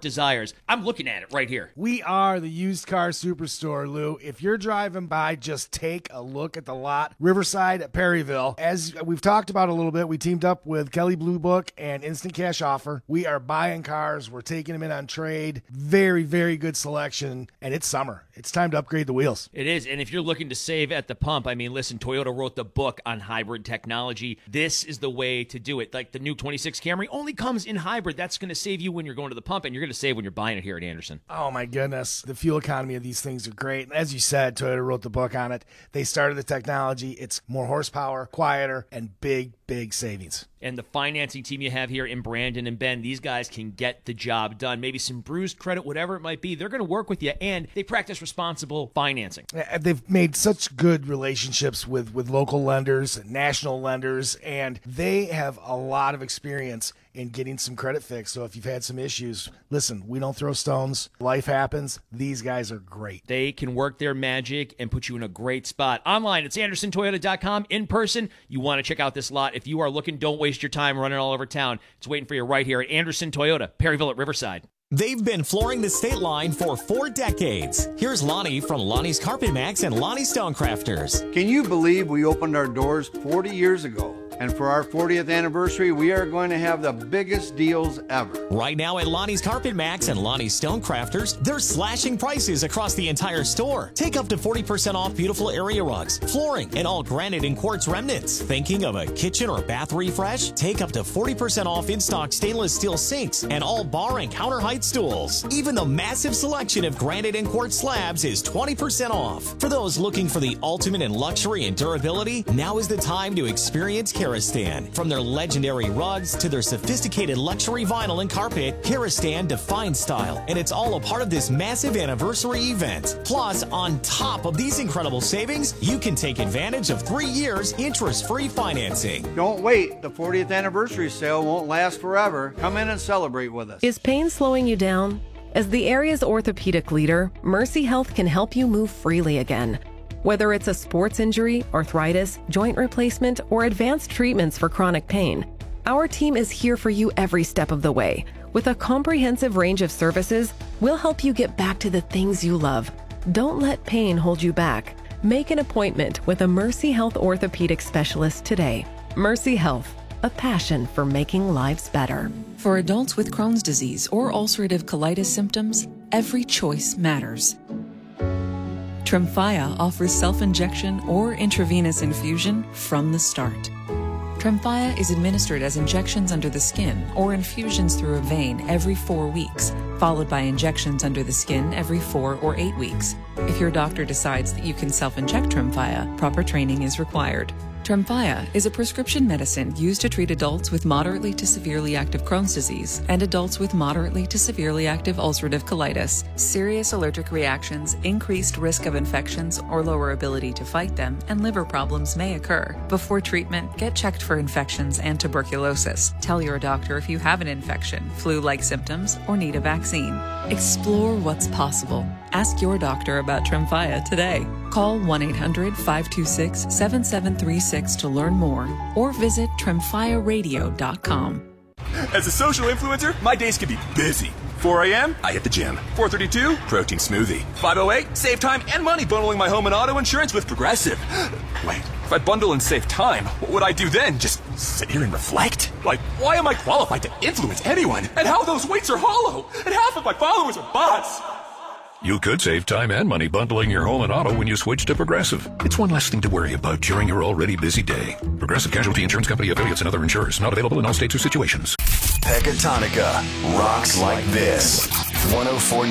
desires. I'm looking at it right here. We are the used car superstore, Lou. If you're driving by, just take a look at the lot. Riverside at Perryville. As we've talked about a little bit, we teamed up with Kelly Blue Book and Instant Cash Offer. We are buying cars. We're taking them in on trade. Very, very good selection. And it's summer. It's time to upgrade the wheels. It is. And if you're looking to save at the pump, I mean, listen, Toyota wrote the book on hybrid technology. This is the way to do it. Like the new 26 Camry only comes in hybrid. That's going to save you when you're going to the pump, and you're going to save when you're buying it here at Anderson. Oh, my goodness. The fuel economy of these things are great. And as you said, Toyota wrote the book on it. They started the technology. It's more horsepower, quieter, and big savings. And the financing team you have here in Brandon and Ben, these guys can get the job done. Maybe some bruised credit, whatever it might be. They're going to work with you, and they practice responsible financing. They've made such good relationships with local lenders, national lenders, and they have a lot of experience in getting some credit fixed. So if you've had some issues, listen, we don't throw stones. Life happens. These guys are great. They can work their magic and put you in a great spot. Online, it's AndersonToyota.com. In person, you want to check out this lot. If you are looking, don't waste your time running all over town. It's waiting for you right here at Anderson Toyota, Perryville at Riverside. They've been flooring the state line for 4 decades. Here's Lonnie from Lonnie's Carpet Max and Lonnie Stonecrafters. Can you believe we opened our doors 40 years ago? And for our 40th anniversary, we are going to have the biggest deals ever. Right now at Lonnie's Carpet Max and Lonnie's Stonecrafters, they're slashing prices across the entire store. Take up to 40% off beautiful area rugs, flooring, and all granite and quartz remnants. Thinking of a kitchen or bath refresh? Take up to 40% off in-stock stainless steel sinks and all bar and counter height stools. Even the massive selection of granite and quartz slabs is 20% off. For those looking for the ultimate in luxury and durability, now is the time to experience Karastan. From their legendary rugs to their sophisticated luxury vinyl and carpet, Karastan defines style, and it's all a part of this massive anniversary event. Plus, on top of these incredible savings, you can take advantage of 3 years interest-free financing. Don't wait. The 40th anniversary sale won't last forever. Come in and celebrate with us. Is pain slowing you down? As the area's orthopedic leader, Mercy Health can help you move freely again. Whether it's a sports injury, arthritis, joint replacement, or advanced treatments for chronic pain, our team is here for you every step of the way. With a comprehensive range of services, we'll help you get back to the things you love. Don't let pain hold you back. Make an appointment with a Mercy Health orthopedic specialist today. Mercy Health, a passion for making lives better. For adults with Crohn's disease or ulcerative colitis symptoms, every choice matters. Tremfya offers self-injection or intravenous infusion from the start. Tremfya is administered as injections under the skin or infusions through a vein every 4 weeks, followed by injections under the skin every 4 or 8 weeks. If your doctor decides that you can self-inject Tremfya, proper training is required. Tremfya is a prescription medicine used to treat adults with moderately to severely active Crohn's disease and adults with moderately to severely active ulcerative colitis. Serious allergic reactions, increased risk of infections or lower ability to fight them, and liver problems may occur. Before treatment, get checked for infections and tuberculosis. Tell your doctor if you have an infection, flu-like symptoms, or need a vaccine. Explore what's possible. Ask your doctor about Tremfya today. Call 1-800-526-7736 to learn more or visit tremfyaradio.com. As a social influencer, my days can be busy. 4 a.m., I hit the gym. 4:32, protein smoothie. 5:08, save time and money bundling my home and auto insurance with Progressive. Wait, if I bundle and save time, what would I do then? Just sit here and reflect? Like, why am I qualified to influence anyone? And how those weights are hollow? And half of my followers are bots. You could save time and money bundling your home and auto when you switch to Progressive. It's one less thing to worry about during your already busy day. Progressive Casualty Insurance Company affiliates and other insurers. Not available in all states or situations. Pecatonica rocks like this. 104.9